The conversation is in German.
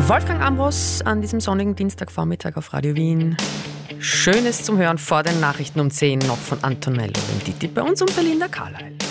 Wolfgang Ambros an diesem sonnigen Dienstagvormittag auf Radio Wien. Schönes zum Hören vor den Nachrichten um 10 noch von Antonello Venditti bei uns und Belinda Carlyle.